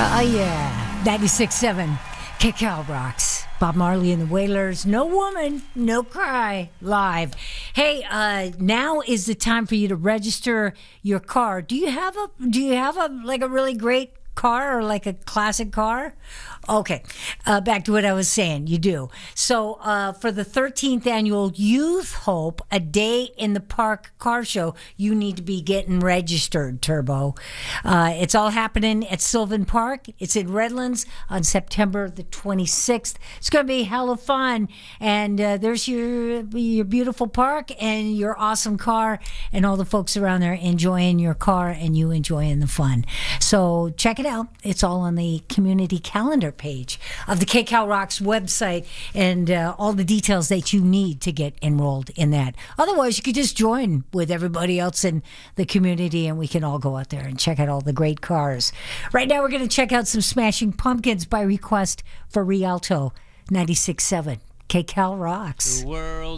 Oh, yeah. 96.7 KCAL rocks. Bob Marley and the Wailers. No Woman, No Cry. Live. Hey, now is the time for you to register your car. Do you have a really great car or like a classic car? Okay, back to what I was saying. You do. So for the 13th annual Youth Hope, a day in the park car show, you need to be getting registered, Turbo. It's all happening at Sylvan Park. It's in Redlands on September the 26th. It's going to be hella fun. And there's your beautiful park and your awesome car and all the folks around there enjoying your car and you enjoying the fun. So check it out. It's all on the community calendar page of the KCAL Rocks website and all the details that you need to get enrolled in that. Otherwise, you could just join with everybody else in the community and we can all go out there and check out all the great cars. Right now, we're going to check out some Smashing Pumpkins by request for Rialto 96.7 KCAL Rocks. The world